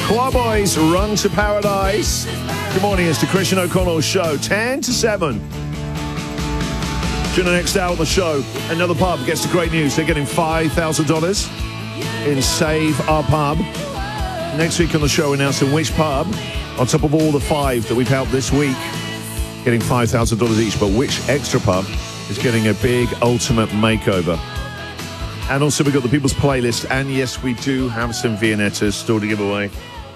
Choir Boys, Run to Paradise. Good morning, it's the Christian O'Connell Show, 10 to 7. During the next hour of the show, another pub gets the great news. They're getting $5,000 in Save Our Pub. Next week on the show, announcing which pub, on top of all the five that we've helped this week, getting $5,000 each, but which extra pub is getting a big ultimate makeover. And also we've got the People's Playlist, and yes, we do have some Viennettas still to give away.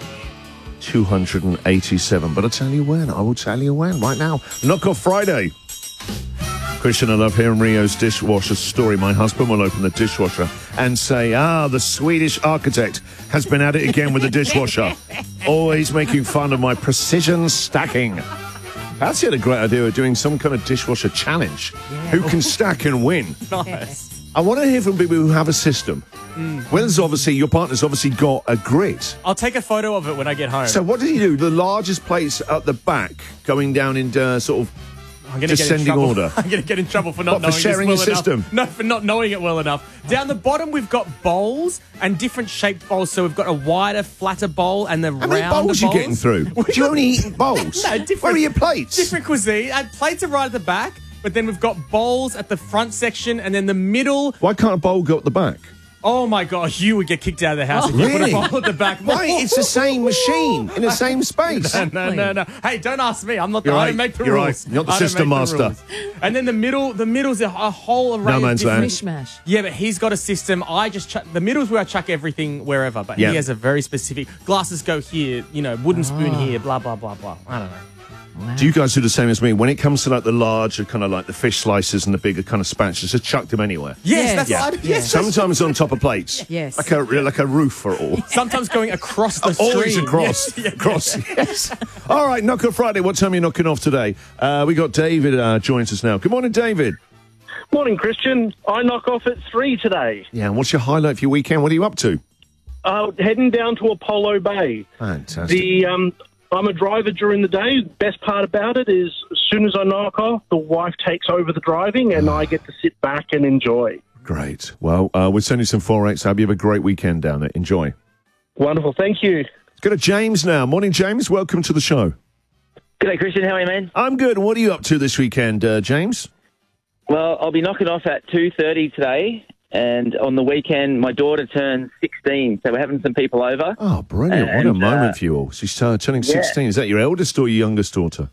287, but I'll tell you when. I will tell you when, right now. Knock Off Friday. Christian, I love hearing Rio's dishwasher story. My husband will open the dishwasher and say, the Swedish architect has been at it again with the dishwasher. Always making fun of my precision stacking. Perhaps he had a great idea of doing some kind of dishwasher challenge. Yeah. Who can stack and win? Nice. I want to hear from people who have a system. Well, there's obviously, your partner's obviously got a grid. I'll take a photo of it when I get home. So what does he do? The largest plates at the back going down in sort of descending order. I'm going to get in trouble for not knowing for sharing this well your system? No, for not knowing it well enough. Down the bottom, we've got bowls and different shaped bowls. So we've got a wider, flatter bowl and the rounder bowls. How many bowls are you getting through? Do you only eat bowls? No, different. Where are your plates? Different cuisine. Plates are right at the back, but then we've got bowls at the front section and then the middle. Why can't a bowl go at the back? Oh, my God, you would get kicked out of the house if you put a bowl at the back. Why? It's the same machine in the same space. No. Hey, don't ask me. I'm not I don't make the You're rules. Right. You're not the system master. And then the middle's a whole array of different... Mishmash. Yeah, but he's got a system. I just chuck... The middle's where I chuck everything wherever, but he has a very specific... Glasses go here, wooden spoon here, blah, blah, blah, blah. I don't know. Wow. Do you guys do the same as me? When it comes to like the larger kind of like the fish slices and the bigger kind of spatulas, just chuck them anywhere. Yes, that's what I do. Yes. Sometimes on top of plates. Yes. Like a roof for it all. Sometimes going across the screen. Always across. Yes. Across, yes. All right, Knock Off Friday. What time are you knocking off today? We got David joins us now. Good morning, David. Morning, Christian. I knock off at 3 today. Yeah, and what's your highlight for your weekend? What are you up to? Heading down to Apollo Bay. Fantastic. I'm a driver during the day. Best part about it is as soon as I knock off, the wife takes over the driving and I get to sit back and enjoy. Great. Well, we'll send you some Forex. Hope you have a great weekend down there. Enjoy. Wonderful. Thank you. Let's go to James now. Morning, James. Welcome to the show. G'day, Christian. How are you, man? I'm good. What are you up to this weekend, James? Well, I'll be knocking off at 2:30 today. And on the weekend, my daughter turns 16, so we're having some people over. Oh, brilliant. What a moment for you all. She's turning 16. Is that your eldest or your youngest daughter?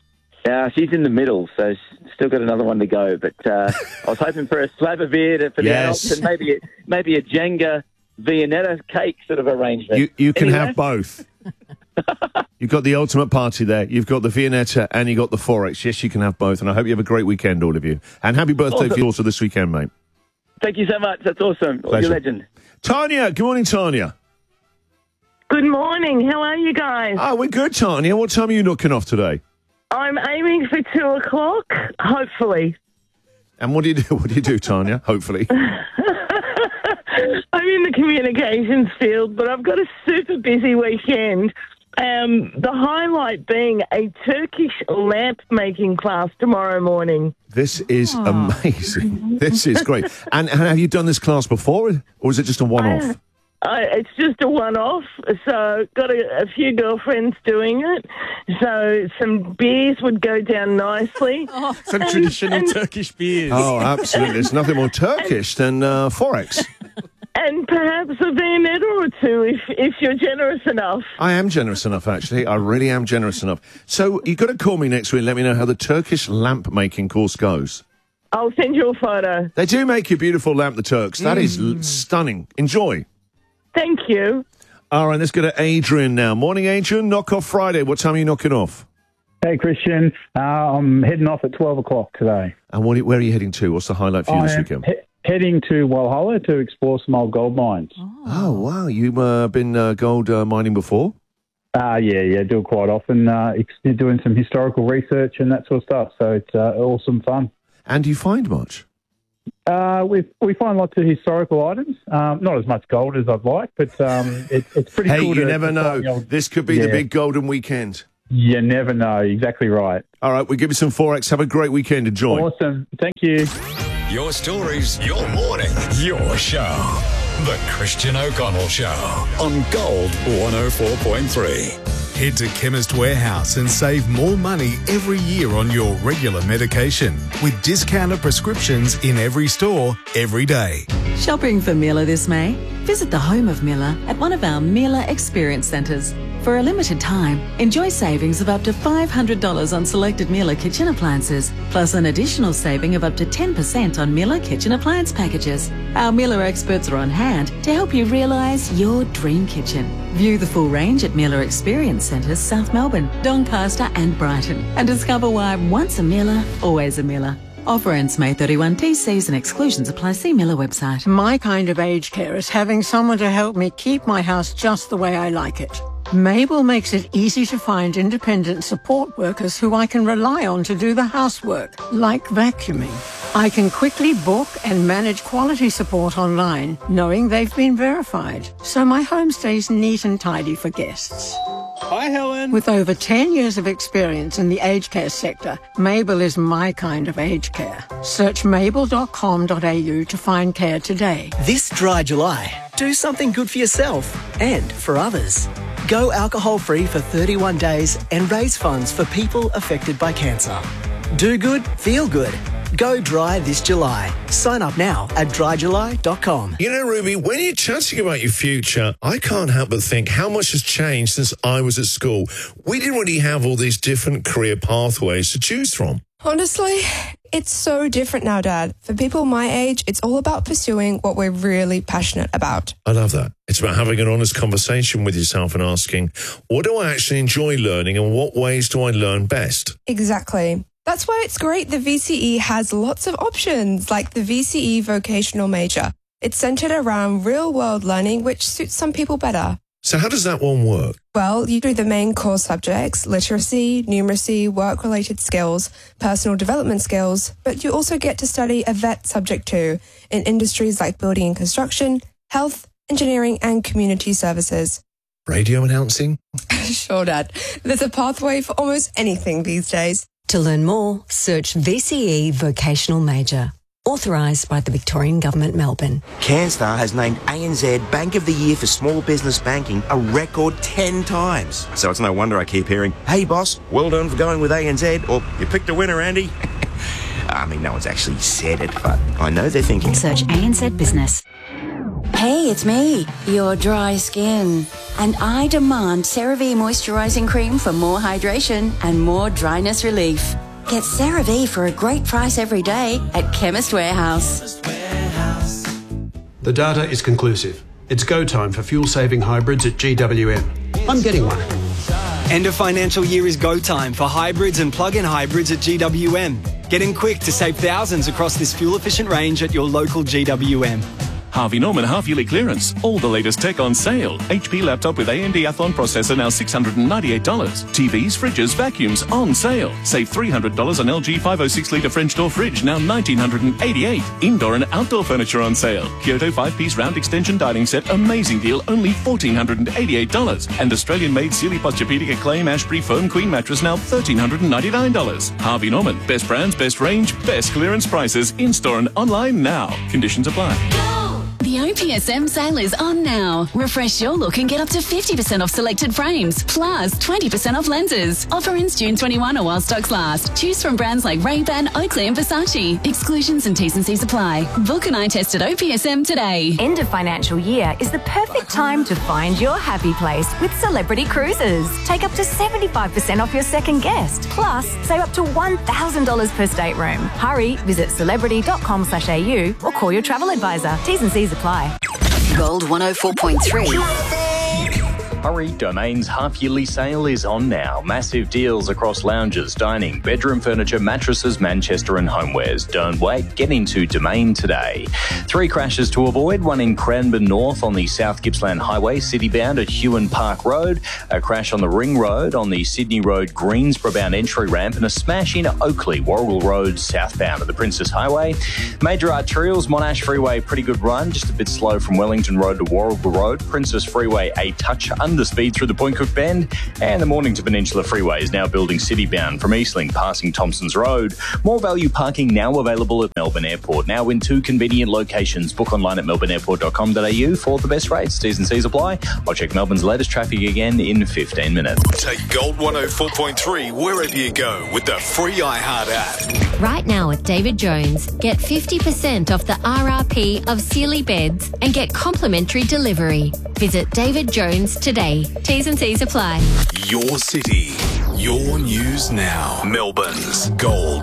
She's in the middle, so she's still got another one to go. But I was hoping for a slab of beer for the adults and maybe a Jenga Viennetta cake sort of arrangement. You can have both. You've got the ultimate party there. You've got the Viennetta and you've got the Forex. Yes, you can have both. And I hope you have a great weekend, all of you. And happy birthday for you also this weekend, mate. Thank you so much. That's awesome. You're a legend. Tanya, good morning, Tanya. Good morning. How are you guys? Oh, we're good, Tanya. What time are you knocking off today? I'm aiming for 2 o'clock, hopefully. And what do you do? What do you do, Tanya? Hopefully. I'm in the communications field, but I've got a super busy weekend. The highlight being a Turkish lamp making class tomorrow morning. This is amazing. This is great. And have you done this class before, or is it just a one-off? It's just a one-off. So got a few girlfriends doing it. So some beers would go down nicely. Some traditional Turkish beers. Oh, absolutely. There's nothing more Turkish than Forex. And perhaps a Viennetta or two if you're generous enough. I am generous enough, actually. I really am generous enough. So you've got to call me next week and let me know how the Turkish lamp-making course goes. I'll send you a photo. They do make a beautiful lamp, the Turks. That is stunning. Enjoy. Thank you. All right, let's go to Adrian now. Morning, Adrian. Knock off Friday. What time are you knocking off? Hey, Christian. I'm heading off at 12 o'clock today. And where are you heading to? What's the highlight for you this weekend? Heading to Walhalla to explore some old gold mines. Oh wow. You've been gold mining before? Yeah, do it quite often. Doing some historical research and that sort of stuff. So it's awesome fun. And do you find much? We find lots of historical items. Not as much gold as I'd like, but it's pretty cool. Hey, you never know. This could be the big golden weekend. You never know. Exactly right. All right, we'll give you some Forex. Have a great weekend. Enjoy. Awesome. Thank you. Your stories, your morning, your show. The Christian O'Connell Show on Gold 104.3. Head to Chemist Warehouse and save more money every year on your regular medication with discounted prescriptions in every store, every day. Shopping for Miele this May? Visit the home of Miele at one of our Miele Experience Centres. For a limited time, enjoy savings of up to $500 on selected Miele kitchen appliances, plus an additional saving of up to 10% on Miele kitchen appliance packages. Our Miele experts are on hand to help you realise your dream kitchen. View the full range at Miele Experience Centres, South Melbourne, Doncaster and Brighton, and discover why once a Miele, always a Miele. Offer ends May 31. TCs and exclusions apply. See Miele website. My kind of aged care is having someone to help me keep my house just the way I like it. Mabel makes it easy to find independent support workers who I can rely on to do the housework, like vacuuming. I can quickly book and manage quality support online, knowing they've been verified, so my home stays neat and tidy for guests. Hi, Helen. With over 10 years of experience in the aged care sector, Mabel is my kind of aged care. Search mabel.com.au to find care today. This dry July, do something good for yourself and for others. Go alcohol-free for 31 days and raise funds for people affected by cancer. Do good, feel good. Go dry this July. Sign up now at dryjuly.com. You know, Ruby, when you're chatting about your future, I can't help but think how much has changed since I was at school. We didn't really have all these different career pathways to choose from. Honestly, it's so different now, Dad. For people my age, it's all about pursuing what we're really passionate about. I love that. It's about having an honest conversation with yourself and asking, what do I actually enjoy learning and what ways do I learn best? Exactly. That's why it's great the VCE has lots of options, like the VCE Vocational Major. It's centred around real-world learning, which suits some people better. So how does that one work? Well, you do the main core subjects, literacy, numeracy, work-related skills, personal development skills, but you also get to study a VET subject too, in industries like building and construction, health, engineering and community services. Radio announcing? Sure, Dad. There's a pathway for almost anything these days. To learn more, search VCE Vocational Major. Authorised by the Victorian Government, Melbourne. CanStar has named ANZ Bank of the Year for Small Business Banking a record 10 times. So it's no wonder I keep hearing, hey boss, well done for going with ANZ, or you picked a winner, Andy. I mean, no one's actually said it, but I know they're thinking. Search ANZ Business. Hey, it's me, your dry skin. And I demand CeraVe Moisturising Cream for more hydration and more dryness relief. Get CeraVe for a great price every day at Chemist Warehouse. The data is conclusive. It's go time for fuel-saving hybrids at GWM. I'm getting one. End of financial year is go time for hybrids and plug-in hybrids at GWM. Get in quick to save thousands across this fuel-efficient range at your local GWM. Harvey Norman half-yearly clearance. All the latest tech on sale. HP laptop with AMD Athlon processor now $698. TVs, fridges, vacuums on sale. Save $300 on LG 506-litre French door fridge, now $1,988. Indoor and outdoor furniture on sale. Kyoto 5-piece round extension dining set, amazing deal, only $1,488. And Australian-made Sealy Posturepedic Acclaim Ashbury Foam Queen mattress, now $1,399. Harvey Norman. Best brands, best range, best clearance prices. In-store and online now. Conditions apply. The OPSM sale is on now. Refresh your look and get up to 50% off selected frames, plus 20% off lenses. Offer ends June 21 or while stocks last. Choose from brands like Ray-Ban, Oakley and Versace. Exclusions and T's and C's apply. Book an eye test at OPSM today. End of financial year is the perfect time to find your happy place with Celebrity Cruises. Take up to 75% off your second guest. Plus, save up to $1,000 per stateroom. Hurry, visit celebrity.com/au or call your travel advisor. T's and C's apply. Gold 104.3. Hurry, Domain's half-yearly sale is on now. Massive deals across lounges, dining, bedroom furniture, mattresses, Manchester and homewares. Don't wait, get into Domain today. 3 crashes to avoid, one in Cranbourne North on the South Gippsland Highway, city-bound at Hewan Park Road, a crash on the Ring Road on the Sydney Road Greensboro-bound entry ramp, and a smash in Oakley, Warrigal Road, southbound of the Princess Highway. Major arterials, Monash Freeway, pretty good run, just a bit slow from Wellington Road to Warrigal Road. Princess Freeway, a touch under the speed through the Point Cook Bend, and the Mornington Peninsula Freeway is now building citybound from Eastlink passing Thompson's Road. More value parking now available at Melbourne Airport, now in 2 convenient locations. Book online at melbourneairport.com.au for the best rates. T's and C's apply. I'll check Melbourne's latest traffic again in 15 minutes. Take Gold 104.3 wherever you go with the free iHeart app. Right now at David Jones, get 50% off the RRP of Sealy beds and get complimentary delivery. Visit David Jones today. T's and C's apply. Your city, your news now. Melbourne's Gold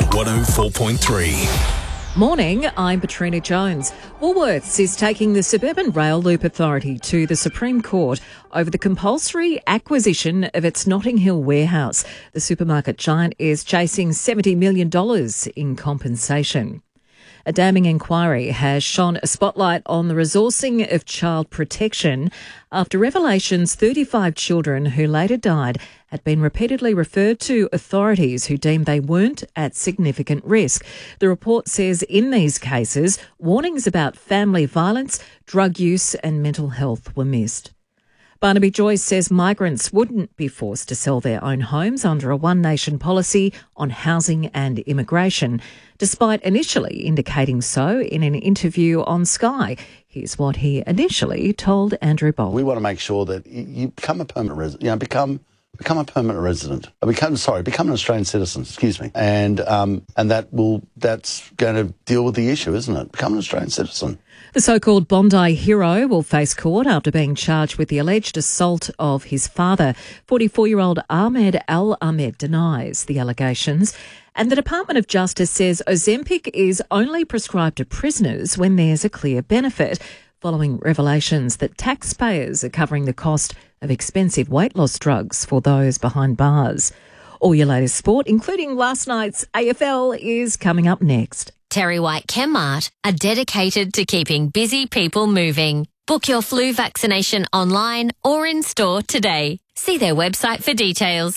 104.3. Morning, I'm Patrina Jones. Woolworths is taking the Suburban Rail Loop Authority to the Supreme Court over the compulsory acquisition of its Notting Hill warehouse. The supermarket giant is chasing $70 million in compensation. A damning inquiry has shone a spotlight on the resourcing of child protection after revelations 35 children who later died had been repeatedly referred to authorities who deemed they weren't at significant risk. The report says in these cases, warnings about family violence, drug use and mental health were missed. Barnaby Joyce says migrants wouldn't be forced to sell their own homes under a One Nation policy on housing and immigration, despite initially indicating so in an interview on Sky. Here's what he initially told Andrew Bolt. We want to make sure that you become a permanent resident, become a permanent resident. Become an Australian citizen, and that's going to deal with the issue, isn't it? Become an Australian citizen. The so-called Bondi hero will face court after being charged with the alleged assault of his father. 44-year-old Ahmed Al-Ahmed denies the allegations. And the Department of Justice says Ozempic is only prescribed to prisoners when there's a clear benefit, following revelations that taxpayers are covering the cost of expensive weight loss drugs for those behind bars. All your latest sport, including last night's AFL, is coming up next. Terry White Chemmart are dedicated to keeping busy people moving. Book your flu vaccination online or in store today. See their website for details.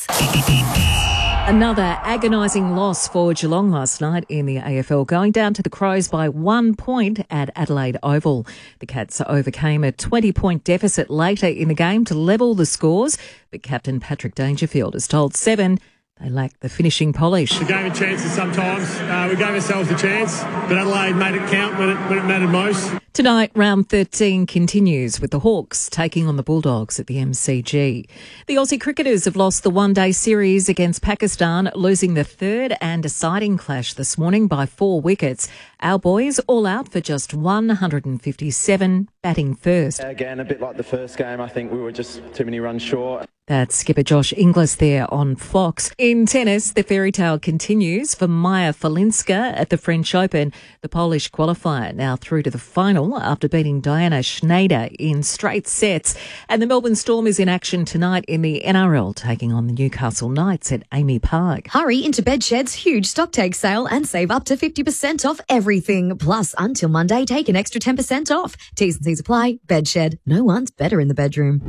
Another agonising loss for Geelong last night in the AFL, going down to the Crows by 1 point at Adelaide Oval. The Cats overcame a 20-point deficit later in the game to level the scores, but captain Patrick Dangerfield has told Seven they lack the finishing polish. The game of chances sometimes. We gave ourselves the chance, but Adelaide made it count when it mattered most. Tonight, round 13 continues with the Hawks taking on the Bulldogs at the MCG. The Aussie cricketers have lost the one-day series against Pakistan, losing the third and deciding clash this morning by 4 wickets. Our boys all out for just 157, batting first. Again, a bit like the first game, I think we were just too many runs short. That's skipper Josh Inglis there on Fox. In tennis, the fairy tale continues for Maja Falinska at the French Open. The Polish qualifier now through to the final after beating Diana Schneider in straight sets. And the Melbourne Storm is in action tonight in the NRL, taking on the Newcastle Knights at Amy Park. Hurry into Bedshed's huge stock take sale and save up to 50% off everything. Plus, until Monday, take an extra 10% off. T's and C's apply. Bedshed. No one's better in the bedroom.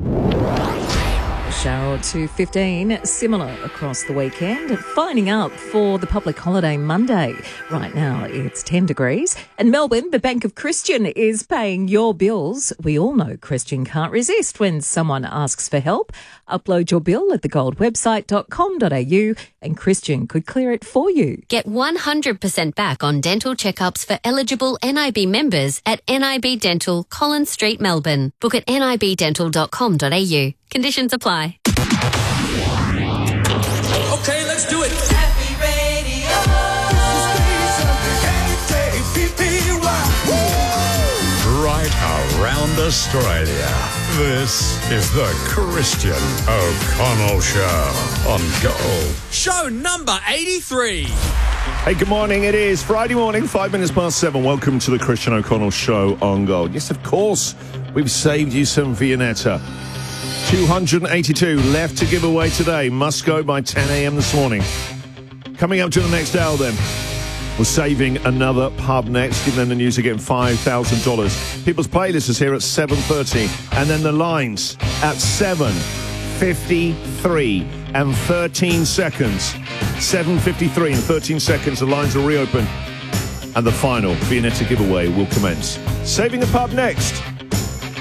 Shower 2:15, similar across the weekend. Finding up for the public holiday Monday. Right now it's 10 degrees. And Melbourne, the Bank of Christian is paying your bills. We all know Christian can't resist when someone asks for help. Upload your bill at thegoldwebsite.com.au and Christian could clear it for you. Get 100% back on dental checkups for eligible NIB members at NIB Dental, Collins Street, Melbourne. Book at nibdental.com.au. Conditions apply. Okay, let's do it. Happy Radio. Right around Australia. This is the Christian O'Connell Show on Gold. Show number 83. Hey, good morning. It is Friday morning, 5 minutes past 7. Welcome to the Christian O'Connell Show on Gold. Yes, of course, we've saved you some Viennetta. 282 left to give away today. Must go by 10 a.m. this morning. Coming up to the next hour then, we're saving another pub next. Giving them the news, again, $5,000. People's Playlist is here at 7:30. And then the lines at 7:53 and 13 seconds. 7:53 and 13 seconds. The lines will reopen. And the final Viennetta giveaway will commence. Saving a pub next.